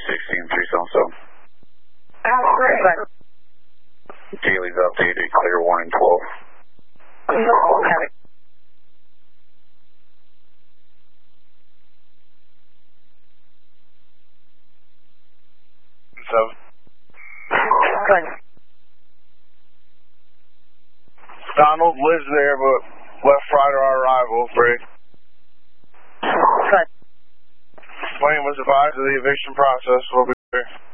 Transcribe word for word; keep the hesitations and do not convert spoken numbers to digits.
sixteen, three seven seven. Oh, great. Dailies updated, clear warning twelve. Okay. Seven. Good. Donald lives there, but left prior to our arrival, afraid. Good. Plane was advised of the eviction process. We'll be there.